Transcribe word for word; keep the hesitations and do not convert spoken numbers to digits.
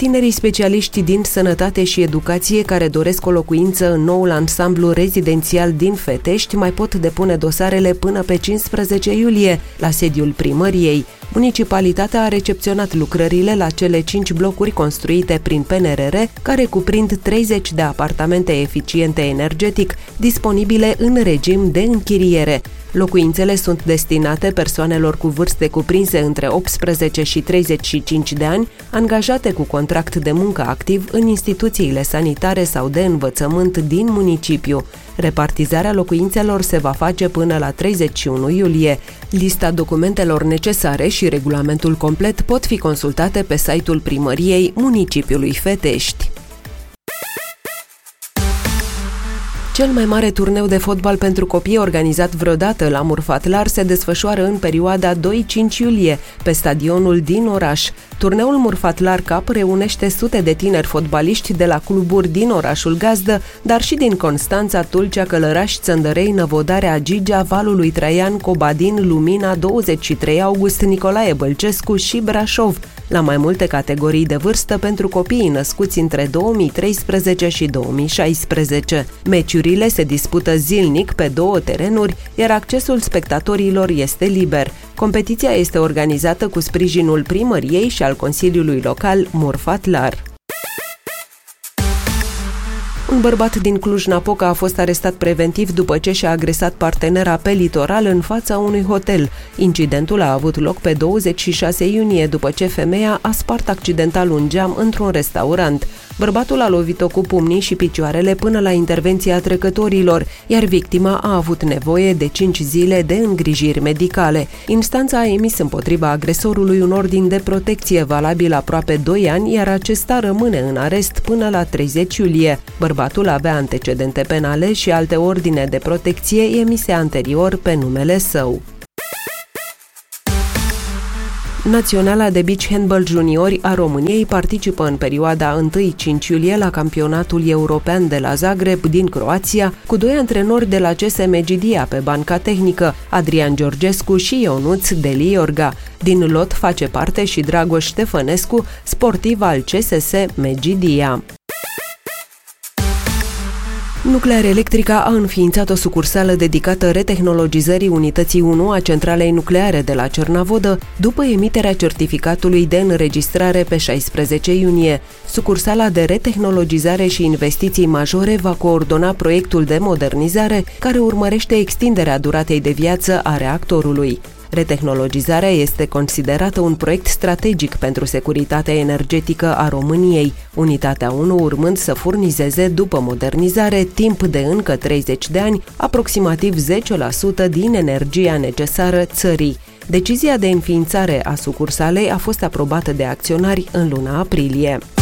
Tinerii specialiști din sănătate și educație care doresc o locuință în noul ansamblu rezidențial din Fetești mai pot depune dosarele până pe cincisprezece iulie la sediul primăriei. Municipalitatea a recepționat lucrările la cele cinci blocuri construite prin P N R R, care cuprind treizeci de apartamente eficiente energetic, disponibile în regim de închiriere. Locuințele sunt destinate persoanelor cu vârste cuprinse între optsprezece și treizeci și cinci de ani, angajate cu contract de muncă activ în instituțiile sanitare sau de învățământ din municipiu. Repartizarea locuințelor se va face până la treizeci și unu iulie. Lista documentelor necesare și regulamentul complet pot fi consultate pe site-ul primăriei municipiului Fetești. Cel mai mare turneu de fotbal pentru copii organizat vreodată la Murfatlar se desfășoară în perioada doi cinci iulie, pe stadionul din oraș. Turneul Murfatlar Cup reunește sute de tineri fotbaliști de la cluburi din orașul gazdă, dar și din Constanța, Tulcea, Călăraș, Țăndărei, Năvodarea, Gigea, Valul lui Traian, Cobadin, Lumina, douăzeci și trei august, Nicolae Bălcescu și Brașov, la mai multe categorii de vârstă pentru copiii născuți între două mii treisprezece și două mii șaisprezece. Meciurile se dispută zilnic pe două terenuri, iar accesul spectatorilor este liber. Competiția este organizată cu sprijinul primăriei și al Consiliului Local Murfatlar. Un bărbat din Cluj-Napoca a fost arestat preventiv după ce și-a agresat partenera pe litoral în fața unui hotel. Incidentul a avut loc pe douăzeci și șase iunie, după ce femeia a spart accidental un geam într-un restaurant. Bărbatul a lovit-o cu pumnii și picioarele până la intervenția trecătorilor, iar victima a avut nevoie de cinci zile de îngrijiri medicale. Instanța a emis împotriva agresorului un ordin de protecție valabil aproape doi ani, iar acesta rămâne în arest până la treizeci iulie. Bărbatul avea antecedente penale și alte ordine de protecție emise anterior pe numele său. Naționala de beach handball juniori a României participă în perioada unu cinci iulie la campionatul european de la Zagreb din Croația, cu doi antrenori de la C S Megidia pe banca tehnică, Adrian Georgescu și Ionuț Deliorga. Din lot face parte și Dragoș Ștefănescu, sportiv al C S S Megidia. Nuclearelectrica a înființat o sucursală dedicată retehnologizării unității unu a centralei nucleare de la Cernavodă, după emiterea certificatului de înregistrare pe șaisprezece iunie. Sucursala de retehnologizare și investiții majore va coordona proiectul de modernizare, care urmărește extinderea duratei de viață a reactorului. Retehnologizarea este considerată un proiect strategic pentru securitatea energetică a României, unitatea unu urmând să furnizeze, după modernizare, timp de încă treizeci de ani, aproximativ zece la sută din energia necesară țării. Decizia de înființare a sucursalei a fost aprobată de acționari în luna aprilie.